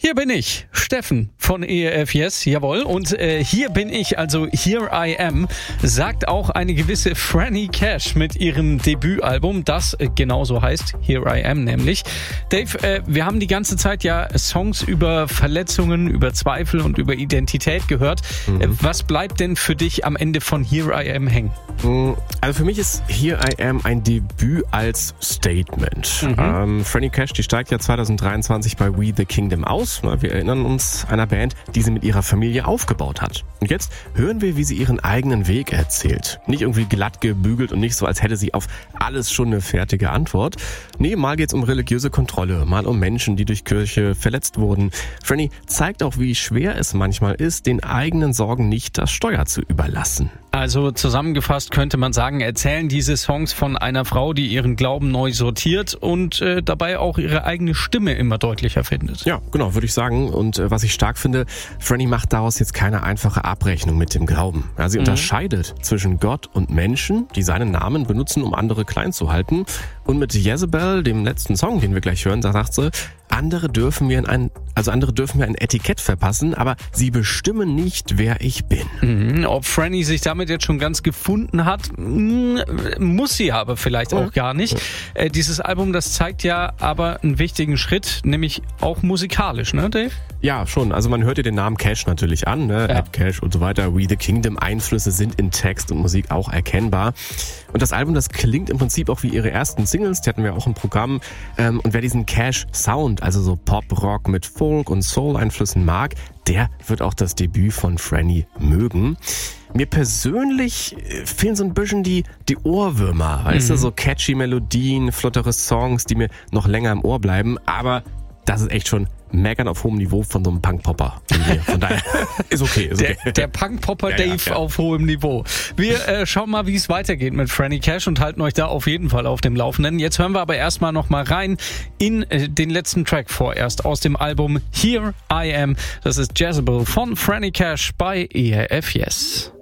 Hier bin ich, Steffen von ERF Yes, jawohl. Und hier bin ich, also Here I Am, sagt auch eine gewisse Franny Cash mit ihrem Debütalbum, das genauso heißt, Here I Am nämlich. Dave, wir haben die ganze Zeit ja Songs über Verletzungen, über Zweifel und über Identität gehört. Was bleibt denn für dich am Ende von Here I Am hängen? Also für mich ist Here I Am ein Debüt als Statement. Franny Cash, die steigt ja 2023 bei We The Kingdom aus. Wir erinnern uns einer Band, die sie mit ihrer Familie aufgebaut hat. Und jetzt hören wir, wie sie ihren eigenen Weg erzählt. Nicht irgendwie glatt gebügelt und nicht so, als hätte sie auf alles schon eine fertige Antwort. Nee, mal geht's um religiöse Kontrolle, mal um Menschen, die durch Kirche verletzt wurden. Franny zeigt auch, wie schwer es manchmal ist, den eigenen Sorgen nicht das Steuer zu überlassen. Also zusammengefasst könnte man sagen, erzählen diese Songs von einer Frau, die ihren Glauben neu sortiert und dabei auch ihre eigene Stimme immer deutlicher findet. Ja, genau, würde ich sagen. Und was ich stark finde, Franny macht daraus jetzt keine einfache Abrechnung mit dem Glauben. Ja, sie unterscheidet zwischen Gott und Menschen, die seinen Namen benutzen, um andere klein zu halten. Und mit Jezebel, dem letzten Song, den wir gleich hören, da sagt sie, andere dürfen mir ein Etikett verpassen, aber sie bestimmen nicht, wer ich bin. Ob Franny sich damit jetzt schon ganz gefunden hat, muss sie aber vielleicht auch gar nicht. Dieses Album, das zeigt ja aber einen wichtigen Schritt, nämlich auch musikalisch, ne, Dave? Ja, schon. Also man hört ihr den Namen Cash natürlich an, ne? Ja. Ed Cash und so weiter. We The Kingdom, Einflüsse sind in Text und Musik auch erkennbar. Und das Album, das klingt im Prinzip auch wie ihre ersten Singles, die hatten wir auch im Programm. Und wer diesen Cash-Sound, also so Pop-Rock mit Folk- und Soul-Einflüssen mag, der wird auch das Debüt von Franny mögen. Mir persönlich fehlen so ein bisschen die Ohrwürmer, weißt du, so catchy Melodien, flottere Songs, die mir noch länger im Ohr bleiben, aber das ist echt schon meckern auf hohem Niveau von so einem Punkpopper. Von daher ist okay. Der Punkpopper Ja, Dave ja. auf hohem Niveau. Wir schauen mal, wie es weitergeht mit Franny Cash und halten euch da auf jeden Fall auf dem Laufenden. Jetzt hören wir aber erstmal noch mal rein in den letzten Track vorerst aus dem Album Here I Am. Das ist Jezebel von Franny Cash bei ERF Yes.